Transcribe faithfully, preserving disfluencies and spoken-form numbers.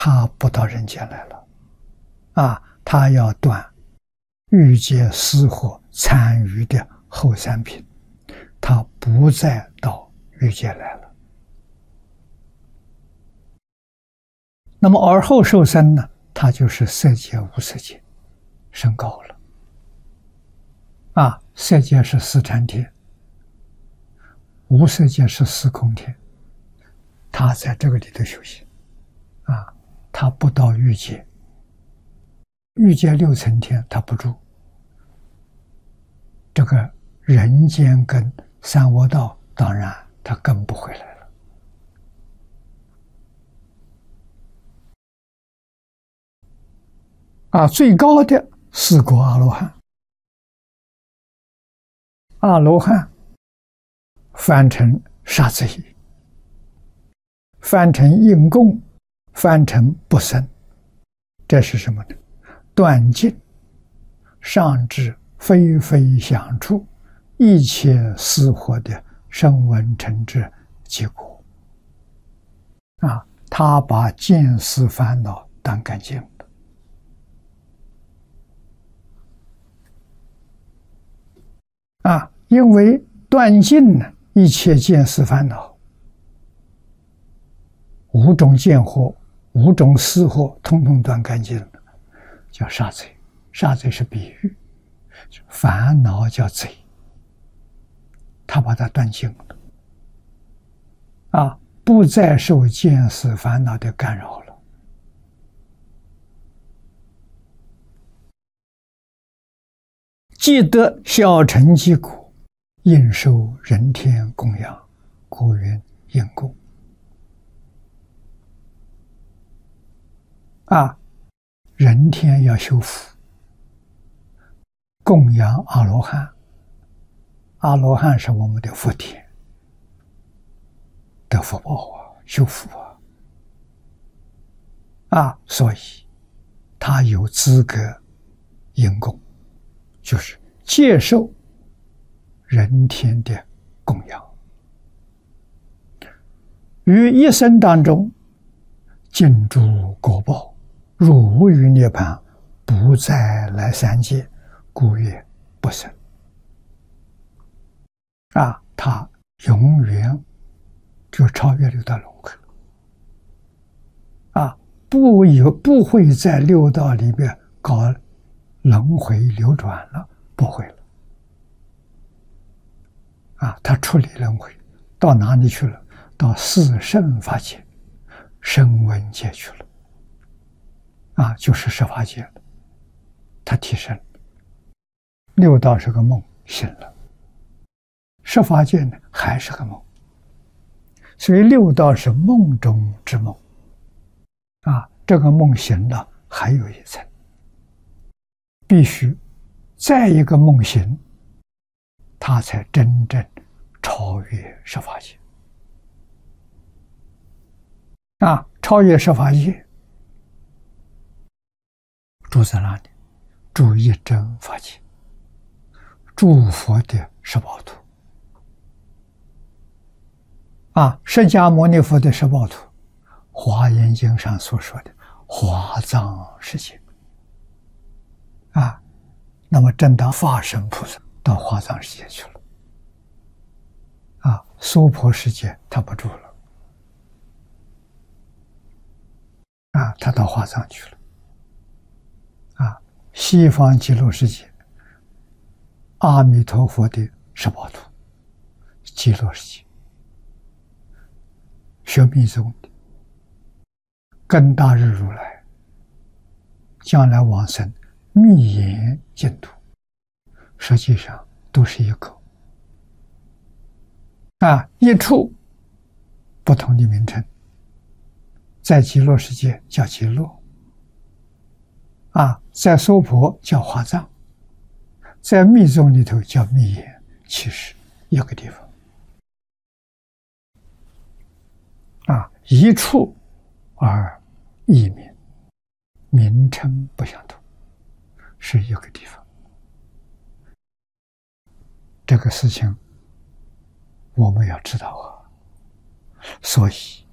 他不到人间来了，啊，他要断欲界私火参与的后三品，他不再到欲界来了。那么而后受生呢，他就是色界、无色界升高了。啊，色界是四禅天，无色界是四空天，他在这个里头修行，啊，他不到欲界，欲界六层天他不住，这个人间跟三恶道，当然他更不回来了。啊，最高的四果阿罗汉，阿罗汉翻成杀贼，翻成应供，翻成不生，这是什么呢？断尽上至非非想处一切私火的声闻尘智结果。啊，他把见思烦恼断干净了。啊，因为断尽了一切见思烦恼，五种见惑、五种思惑，统统断干净了，叫杀贼。杀贼是比喻，烦恼叫贼，他把它断尽了，啊，不再受见思烦恼的干扰了。既得小乘积果，应受人天供养，故云应供。啊，人天要修福，供养阿罗汉，阿罗汉是我们的福田，得福报啊，修福啊，啊，所以他有资格应供，就是接受人天的供养，于一生当中尽诸果报，入无余涅槃，不再来三界，故曰不生。啊，他永远就超越六道轮回了。啊，不有不会在六道里面搞轮回流转了，不会了。啊，他处理轮回，到哪里去了？到四圣法界、声闻界去了。啊，就是十法界了，他提升了。六道是个梦，醒了；十法界呢，还是个梦。所以六道是梦中之梦。啊，这个梦醒了，还有一层，必须再一个梦醒，他才真正超越十法界。啊，超越十法界，住在哪里？住一真法界，住佛的十宝土。啊，释迦牟尼佛的十宝土，华严经上所说的华藏世界。啊，那么正当法身菩萨到华藏世界去了。啊，娑婆世界他不住了。啊，他到华藏去了。啊，西方极乐世界，阿弥陀佛的十宝土，极乐世界，学密宗的跟大日如来，将来往生密言净土，实际上都是一个。啊，一处不同的名称，在极乐世界叫极乐，啊，在娑婆叫华藏，在密宗里头叫密言，其实一个地方。啊，一处而异名，名称不相同，是一个地方。这个事情我们要知道啊，所以